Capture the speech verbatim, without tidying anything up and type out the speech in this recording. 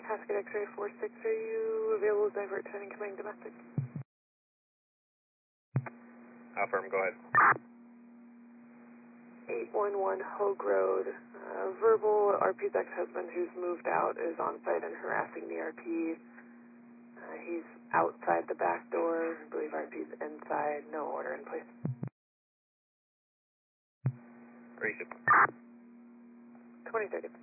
Pascal X-ray four six, are you available to divert to an incoming domestic? Affirm, go ahead. eight one one Hogue Road. Uh, verbal, R P's ex-husband who's moved out is on site and harassing the R P. Uh, he's outside the back door. I believe R P's inside. No order in place. Appreciate it. twenty seconds.